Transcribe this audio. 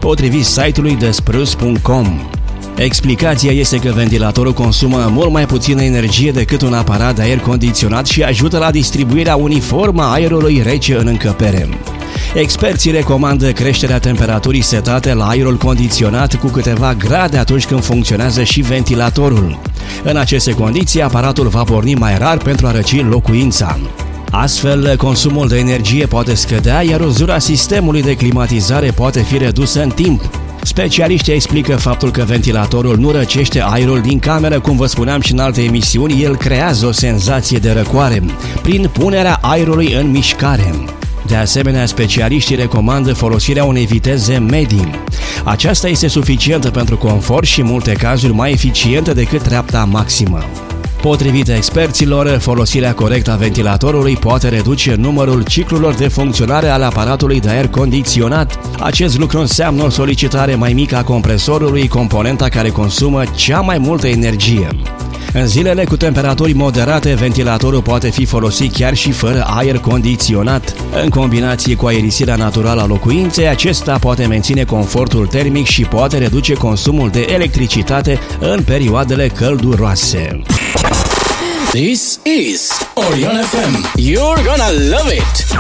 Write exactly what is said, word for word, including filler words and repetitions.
potrivit site-ului the spruce punct com. Explicația este că ventilatorul consumă mult mai puțină energie decât un aparat de aer condiționat și ajută la distribuirea uniformă a aerului rece în încăpere. Experții recomandă creșterea temperaturii setate la aerul condiționat cu câteva grade atunci când funcționează și ventilatorul. În aceste condiții, aparatul va porni mai rar pentru a răci locuința. Astfel, consumul de energie poate scădea, iar uzura sistemului de climatizare poate fi redusă în timp. Specialiștii explică faptul că ventilatorul nu răcește aerul din cameră, cum vă spuneam și în alte emisiuni, el creează o senzație de răcoare prin punerea aerului în mișcare. De asemenea, specialiștii recomandă folosirea unei viteze medii. Aceasta este suficientă pentru confort și în multe cazuri mai eficientă decât treapta maximă. Potrivit experților, folosirea corectă a ventilatorului poate reduce numărul ciclurilor de funcționare ale aparatului de aer condiționat. Acest lucru înseamnă o solicitare mai mică a compresorului, componenta care consumă cea mai multă energie. În zilele cu temperaturi moderate, ventilatorul poate fi folosit chiar și fără aer condiționat. În combinație cu aerisirea naturală a locuinței, acesta poate menține confortul termic și poate reduce consumul de electricitate în perioadele călduroase. This is Orion F M. You're gonna love it!